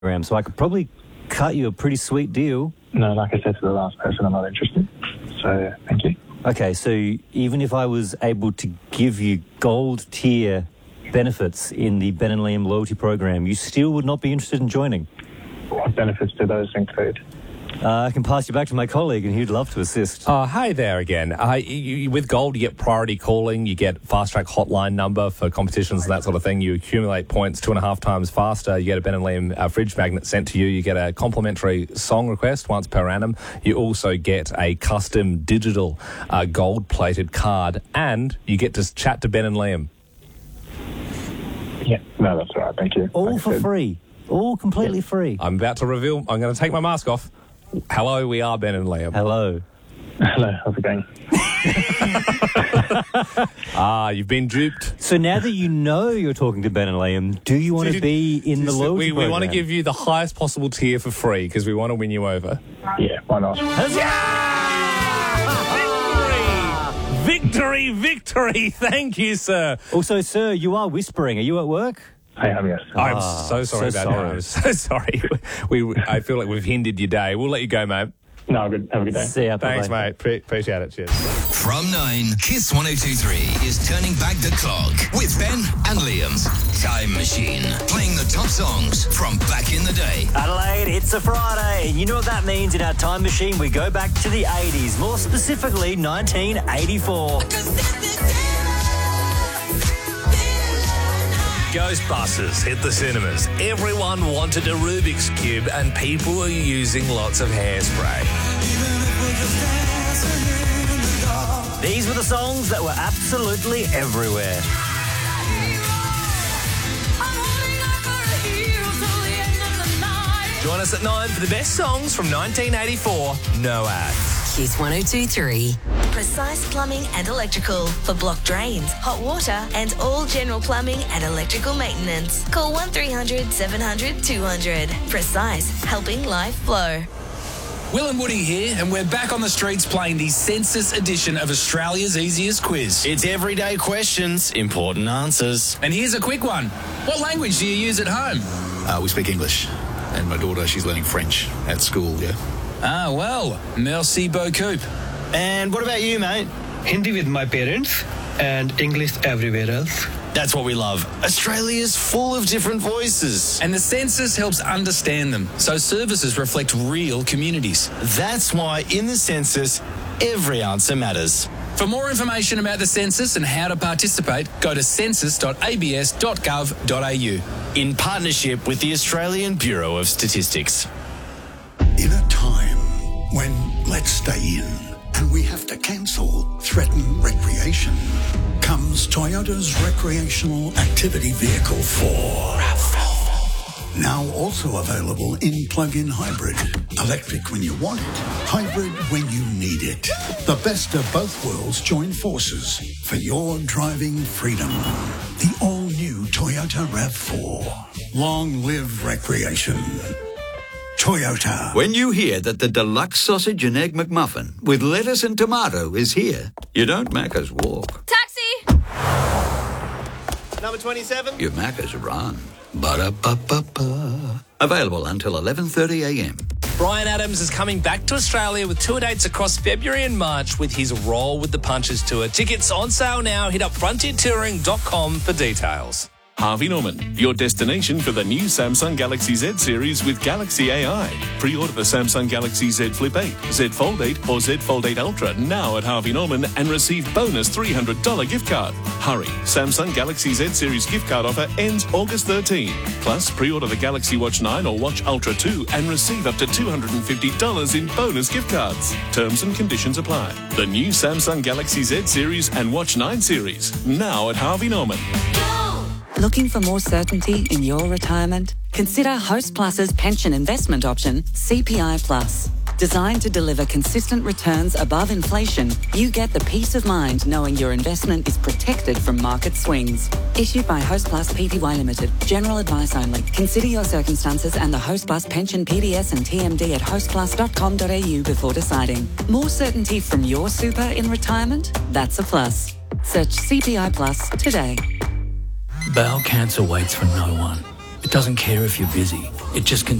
program, so I could probably cut you a pretty sweet deal. No, like I said to the last person, I'm not interested. So, thank you. Okay, so even if I was able to give you gold tier benefits in the Ben and Liam loyalty program, you still would not be interested in joining? What benefits do those include? I can pass you back to my colleague, and he'd love to assist. Hey there again. With Gold, you get priority calling, you get fast-track hotline number for competitions and that sort of thing. You accumulate points 2.5 times faster. You get a Ben and Liam fridge magnet sent to you. You get a complimentary song request once per annum. You also get a custom digital gold-plated card, and you get to chat to Ben and Liam. Yeah, no, that's all right. Thank you. All for free. All completely free. I'm about to reveal. I'm going to take my mask off. Hello, we are Ben and Liam. Hello. Hello, how's it going? You've been duped. So now that you know you're talking to Ben and Liam, do you want to be in the loyalty program? We want to give you the highest possible tier for free because we want to win you over. Yeah, why not? Victory! Victory! Thank you, sir. Also, sir, you are whispering. Are you at work? I am, yes. I'm so sorry about that. I'm so sorry. I feel like we've hindered your day. We'll let you go, mate. No, good. Have a good day. See ya. Thanks, mate. Appreciate it. Cheers. From 9, Kiss 102.3 is turning back the clock with Ben and Liam's Time Machine, playing the top songs from back in the day. Adelaide, it's a Friday, and you know what that means in our Time Machine? We go back to the 80s, more specifically 1984. Ghostbusters hit the cinemas. Everyone wanted a Rubik's Cube and people were using lots of hairspray. These were the songs that were absolutely everywhere. Join us at 9 for the best songs from 1984. No ads. Kiss 102.3. Precise Plumbing and Electrical for block drains, hot water, and all general plumbing and electrical maintenance. Call 1300 700 200. Precise, helping life flow. Will and Woody here, and we're back on the streets playing the census edition of Australia's Easiest Quiz. It's everyday questions, important answers. And here's a quick one. What language do you use at home? We speak English, and my daughter, she's learning French at school, yeah? Ah, well, merci beaucoup. And what about you, mate? Hindi with my parents and English everywhere else. That's what we love. Australia's full of different voices. And the census helps understand them, so services reflect real communities. That's why in the census, every answer matters. For more information about the census and how to participate, go to census.abs.gov.au. In partnership with the Australian Bureau of Statistics. In a time when let's stay in and we have to cancel threaten recreation, comes Toyota's recreational activity vehicle 4. Now also available in plug-in hybrid. Electric when you want it, hybrid when you need it. The best of both worlds join forces for your driving freedom. The all-new Toyota RAV4. Long live recreation. Toyota. When you hear that the deluxe sausage and egg McMuffin with lettuce and tomato is here, you don't Macca's walk. Taxi! Number 27. You Macca's run. Ba-da-ba-ba-ba. Available until 11:30 a.m. Bryan Adams is coming back to Australia with tour dates across February and March with his Roll with the Punches tour. Tickets on sale now. Hit up frontiertouring.com for details. Harvey Norman, your destination for the new Samsung Galaxy Z series with Galaxy AI. Pre-order the Samsung Galaxy Z Flip 8, Z Fold 8 or Z Fold 8 Ultra now at Harvey Norman and receive bonus $300 gift card. Hurry, Samsung Galaxy Z series gift card offer ends August 13. Plus, pre-order the Galaxy Watch 9 or Watch Ultra 2 and receive up to $250 in bonus gift cards. Terms and conditions apply. The new Samsung Galaxy Z series and Watch 9 series now at Harvey Norman. Looking for more certainty in your retirement? Consider Host Plus's pension investment option, CPI Plus. Designed to deliver consistent returns above inflation, you get the peace of mind knowing your investment is protected from market swings. Issued by Host Plus Pty Limited. General advice only. Consider your circumstances and the Host Plus pension PDS and TMD at hostplus.com.au before deciding. More certainty from your super in retirement? That's a plus. Search CPI Plus today. Bowel cancer waits for no one. It doesn't care if you're busy. It just